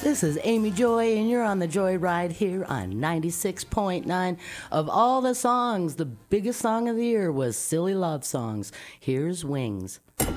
This is Amy Joy, and you're on the Joy Ride here on 96.9. Of all the songs, the biggest song of the year was Silly Love Songs. Here's Wings.